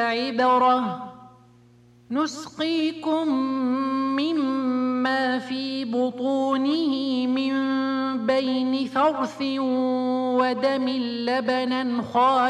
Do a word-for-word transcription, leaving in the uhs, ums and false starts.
عبرة نسقيكم مما في بطونه من بين فرث ودم لبنا خالصا